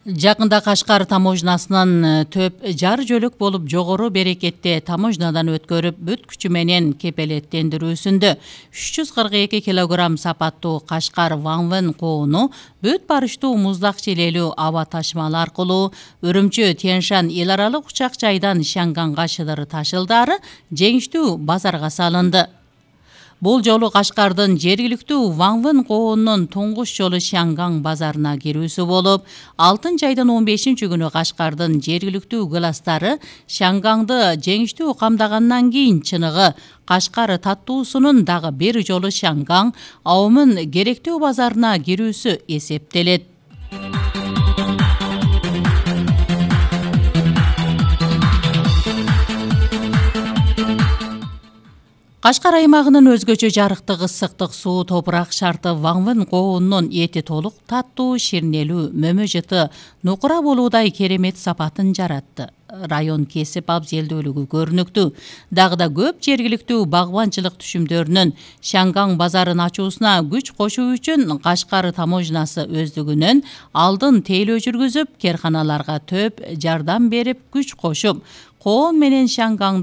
Жакында Кашкар таможнасынан төп жар жөлөк болуп жогору берекетте таможнадан өткөрүп бүт күчү менен кепелеттендирүүсүндө 342 килограмм сапаттуу Кашкар Ванвен коону бүт барыштуу муздак желелүү аба ташымалы аркылуу Үрүмчү Тянь-Шань эл аралык учак жайдан Шанганга шыдыр ташылдары жеңиштүү базарга салынды. Бул жолу Кашкардын жергиликтүү Ванвен коонунун туңгуч жолу Шанган базарына кирүүсү болуп, 6 айдын 15-күнү Кашкардын жергиликтүү класстары Шанганды жеңиштүү камдагандан кийин чыныгы Кашкар таттуусунун дагы бир жолу Шанган аумун керектүү базарына кирүүсү эсептелет. Кашкар аймагынын өзгөчө жарыктык ысыктык суу топурак шарты Ванвен коонунун эти толук таттуу, ширнелүү, мөмө жыты, нукура болуудай керемет сапатын жаратты. Район кесип абзелдүүлүгү көрүнүктүү. Дагы да көп жергиликтүү багбанчылык түшүмдөрүнүн Шанган базарын ачуусуна күч кошуу үчүн Кашкар таможнасы өздүгүнөн алдын тейлөө жүргүзүп, керканаларга төп жардам берип күч кошуп, коон менен Шанган